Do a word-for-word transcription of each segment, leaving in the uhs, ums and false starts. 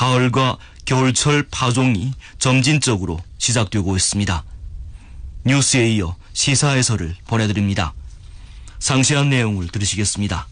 가을과 겨울철 파종이 점진적으로 시작되고 있습니다. 뉴스에 이어 시사 해설을 보내드립니다. 상세한 내용을 들으시겠습니다.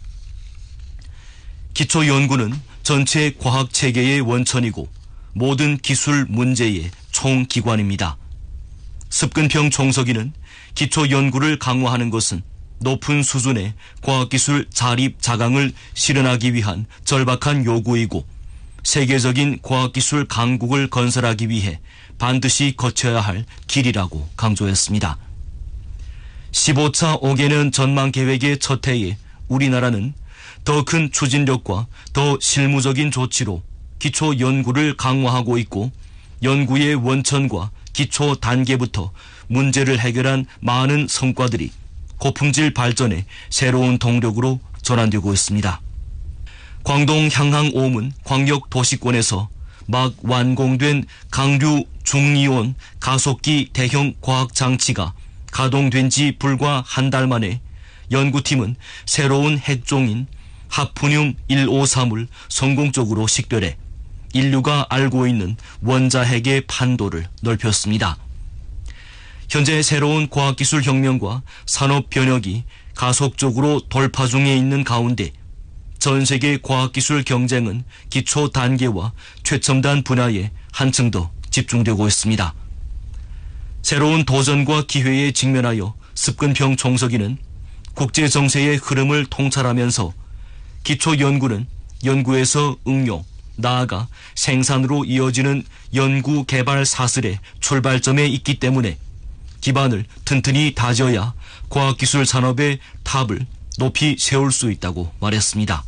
기초연구는 전체 과학체계의 원천이고 모든 기술 문제의 총기관입니다. 습근평 총서기는 기초연구를 강화하는 것은 높은 수준의 과학기술 자립 자강을 실현하기 위한 절박한 요구이고 세계적인 과학기술 강국을 건설하기 위해 반드시 거쳐야 할 길이라고 강조했습니다. 십오 차 오 개년 전망 계획의 첫 해에 우리나라는 더 큰 추진력과 더 실무적인 조치로 기초 연구를 강화하고 있고 연구의 원천과 기초 단계부터 문제를 해결한 많은 성과들이 고품질 발전의 새로운 동력으로 전환되고 있습니다. 광동 향항 오문 광역도시권에서 막 완공된 강류 중이온 가속기 대형 과학장치가 가동된 지 불과 한 달 만에 연구팀은 새로운 핵종인 하프늄 백오십삼을 성공적으로 식별해 인류가 알고 있는 원자핵의 판도를 넓혔습니다. 현재 새로운 과학기술 혁명과 산업 변혁이 가속적으로 돌파 중에 있는 가운데 전 세계 과학기술 경쟁은 기초 단계와 최첨단 분야에 한층 더 집중되고 있습니다. 새로운 도전과 기회에 직면하여 습근평 총서기는 국제 정세의 흐름을 통찰하면서 기초 연구는 연구에서 응용, 나아가 생산으로 이어지는 연구 개발 사슬의 출발점에 있기 때문에 기반을 튼튼히 다져야 과학기술 산업의 탑을 높이 세울 수 있다고 말했습니다.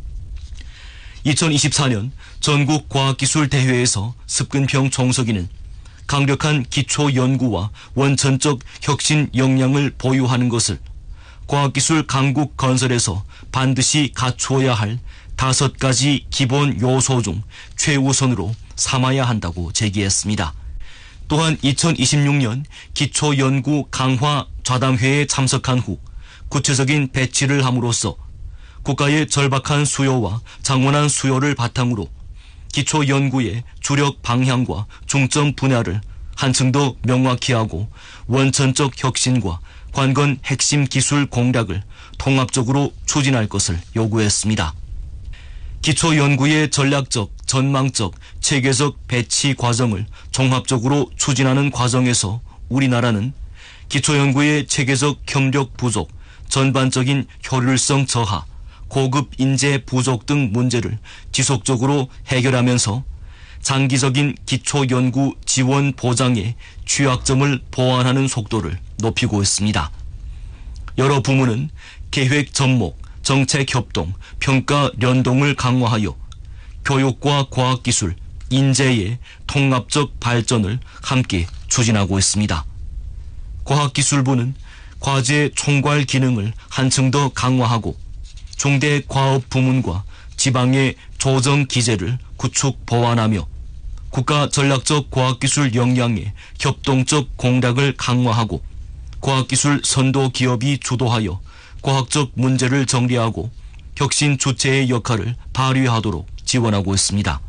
이천이십사 년 전국 과학기술 대회에서 습근평 총서기는 강력한 기초 연구와 원천적 혁신 역량을 보유하는 것을 과학기술 강국 건설에서 반드시 갖추어야 할 다섯 가지 기본 요소 중 최우선으로 삼아야 한다고 제기했습니다. 또한 이천이십육 년 기초연구 강화 좌담회에 참석한 후 구체적인 배치를 함으로써 국가의 절박한 수요와 장원한 수요를 바탕으로 기초연구의 주력 방향과 중점 분야를 한층 더 명확히 하고 원천적 혁신과 관건 핵심 기술 공략을 통합적으로 추진할 것을 요구했습니다. 기초연구의 전략적, 전망적, 체계적 배치 과정을 종합적으로 추진하는 과정에서 우리나라는 기초연구의 체계적 협력 부족, 전반적인 효율성 저하, 고급 인재 부족 등 문제를 지속적으로 해결하면서 장기적인 기초연구 지원 보장의 취약점을 보완하는 속도를 높이고 있습니다. 여러 부문은 계획 접목, 정책 협동, 평가 연동을 강화하여 교육과 과학기술, 인재의 통합적 발전을 함께 추진하고 있습니다. 과학기술부는 과제 총괄 기능을 한층 더 강화하고 중대 과업 부문과 지방의 조정 기제를 구축 보완하며 국가 전략적 과학기술 역량의 협동적 공략을 강화하고 과학기술 선도 기업이 주도하여 과학적 문제를 정리하고 혁신 주체의 역할을 발휘하도록 지원하고 있습니다.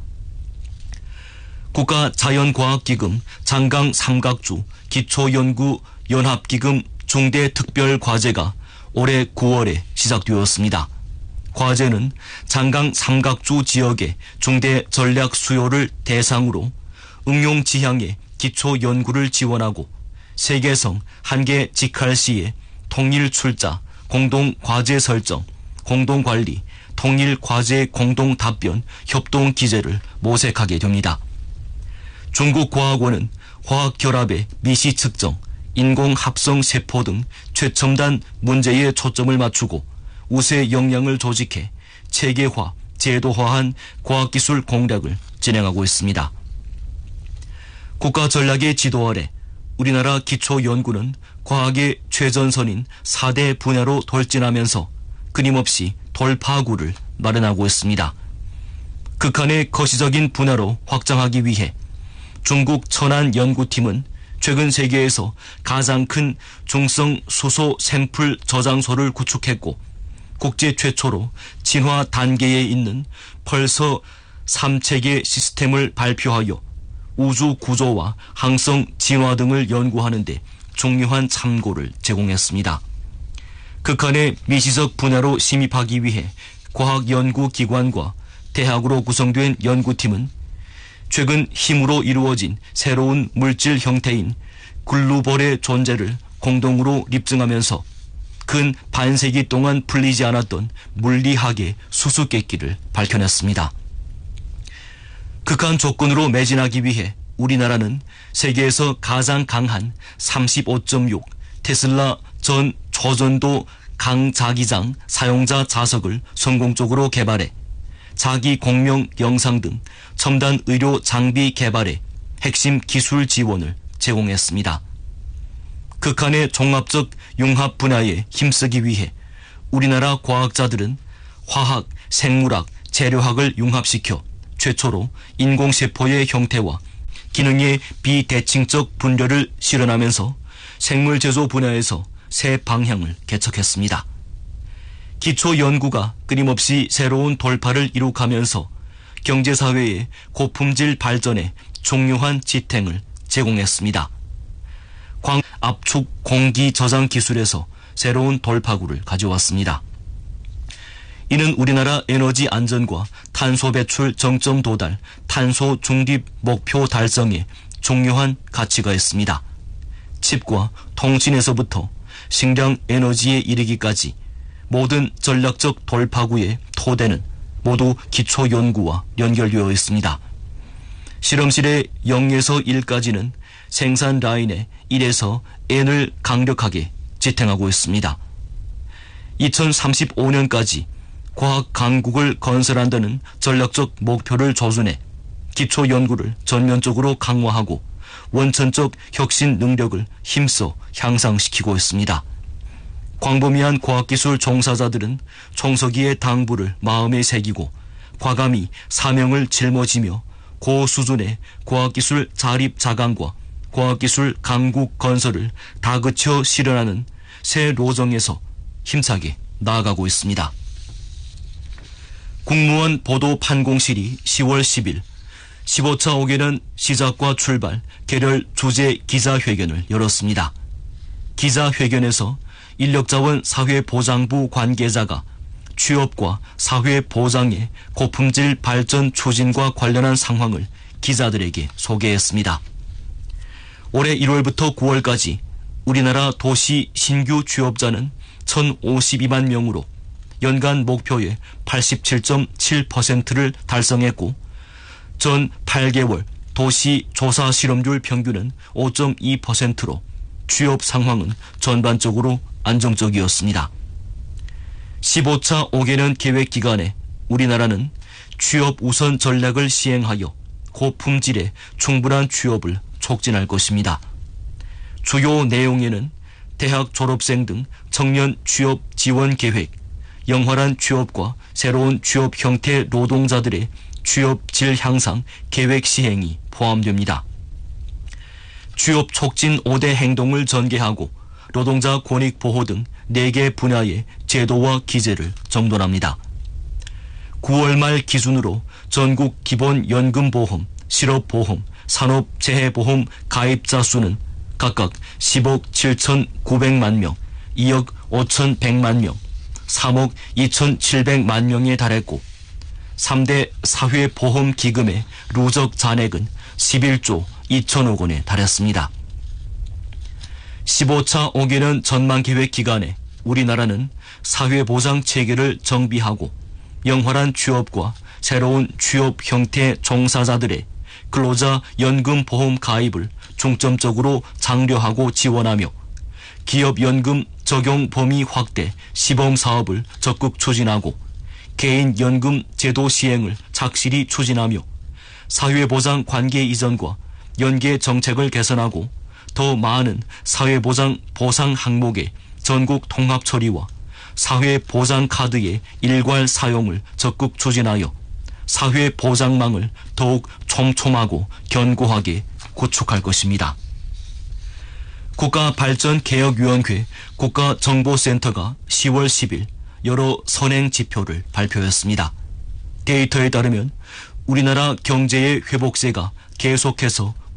국가자연과학기금 장강 삼각주 기초연구 연합기금 중대특별과제가 올해 구월에 시작되었습니다. 과제는 장강 삼각주 지역의 중대 전략 수요를 대상으로 응용 지향의 기초 연구를 지원하고 세계성 한계 직할 시에 통일 출자, 공동 과제 설정, 공동 관리, 통일 과제 공동 답변, 협동 기제를 모색하게 됩니다. 중국과학원은 화학 결합의 미시 측정, 인공 합성 세포 등 최첨단 문제에 초점을 맞추고 우세 역량을 조직해 체계화, 제도화한 과학기술 공략을 진행하고 있습니다. 국가 전략의 지도 아래 우리나라 기초연구는 과학의 최전선인 사 대 분야로 돌진하면서 끊임없이 돌파구를 마련하고 있습니다. 극한의 거시적인 분야로 확장하기 위해 중국 천안 연구팀은 최근 세계에서 가장 큰 중성 수소 샘플 저장소를 구축했고 국제 최초로 진화 단계에 있는 펄서 삼 체계 시스템을 발표하여 우주 구조와 항성 진화 등을 연구하는 데 중요한 참고를 제공했습니다. 극한의 미시적 분야로 심입하기 위해 과학연구기관과 대학으로 구성된 연구팀은 최근 힘으로 이루어진 새로운 물질 형태인 글루볼의 존재를 공동으로 입증하면서 근 반세기 동안 풀리지 않았던 물리학의 수수께끼를 밝혀냈습니다. 극한 조건으로 매진하기 위해 우리나라는 세계에서 가장 강한 삼십오 점 육 테슬라 전 초전도 강자기장 사용자 자석을 성공적으로 개발해 자기 공명 영상 등 첨단 의료 장비 개발에 핵심 기술 지원을 제공했습니다. 극한의 종합적 융합 분야에 힘쓰기 위해 우리나라 과학자들은 화학, 생물학, 재료학을 융합시켜 최초로 인공세포의 형태와 기능의 비대칭적 분류를 실현하면서 생물 제조 분야에서 새 방향을 개척했습니다. 기초 연구가 끊임없이 새로운 돌파를 이룩하면서 경제사회의 고품질 발전에 중요한 지탱을 제공했습니다. 광 압축 공기 저장 기술에서 새로운 돌파구를 가져왔습니다. 이는 우리나라 에너지 안전과 탄소 배출 정점 도달, 탄소 중립 목표 달성에 중요한 가치가 있습니다. 칩과 통신에서부터 식량 에너지에 이르기까지 모든 전략적 돌파구의 토대는 모두 기초 연구와 연결되어 있습니다. 실험실의 영에서 일까지는 생산 라인의 일에서 N을 강력하게 지탱하고 있습니다. 이천삼십오 년까지 과학 강국을 건설한다는 전략적 목표를 조준해 기초 연구를 전면적으로 강화하고 원천적 혁신 능력을 힘써 향상시키고 있습니다. 광범위한 과학기술 종사자들은 총서기의 당부를 마음에 새기고 과감히 사명을 짊어지며 고수준의 과학기술 자립 자강과 과학기술 강국 건설을 다그쳐 실현하는 새 로정에서 힘차게 나아가고 있습니다. 국무원 보도판공실이 시월 십일 십오 차 오 개년 시작과 출발 개별 주재 기자회견을 열었습니다. 기자회견에서 인력자원 사회보장부 관계자가 취업과 사회보장의 고품질 발전 추진과 관련한 상황을 기자들에게 소개했습니다. 올해 일월부터 구월까지 우리나라 도시 신규 취업자는 천오십이만 명으로 연간 목표의 팔십칠 점 칠 퍼센트를 달성했고 전 팔 개월 도시 조사 실업률 평균은 오 점 이 퍼센트로 취업 상황은 전반적으로 안정적이었습니다. 십오 차 오 개년 계획 기간에 우리나라는 취업 우선 전략을 시행하여 고품질의 충분한 취업을 촉진할 것입니다. 주요 내용에는 대학 졸업생 등 청년 취업 지원 계획, 영활한 취업과 새로운 취업 형태 노동자들의 취업 질 향상 계획 시행이 포함됩니다. 취업 촉진 오 대 행동을 전개하고 노동자 권익 보호 등 네 개 분야의 제도와 기재를 정돈합니다. 구월 말 기준으로 전국 기본연금보험, 실업보험, 산업재해보험 가입자 수는 각각 십억 칠천구백만 명, 이억 오천백만 명, 삼억 이천칠백만 명에 달했고 삼 대 사회보험기금의 누적 잔액은 십일조 이천억 원에 달했습니다. 십오 차 오 개년 전망계획 기간에 우리나라는 사회보장 체계를 정비하고 영활한 취업과 새로운 취업 형태 종사자들의 근로자 연금보험 가입을 중점적으로 장려하고 지원하며 기업연금 적용 범위 확대 시범 사업을 적극 추진하고 개인연금 제도 시행을 착실히 추진하며 사회보장 관계 이전과 연계 정책을 개선하고 더 많은 사회보장 보상 항목의 전국 통합 처리와 사회보장 카드의 일괄 사용을 적극 추진하여 사회보장망을 더욱 촘촘하고 견고하게 구축할 것입니다. 국가발전개혁위원회 국가정보센터가 시월 십일 여러 선행 지표를 발표했습니다. 데이터에 따르면 우리나라 경제의 회복세가 계속해서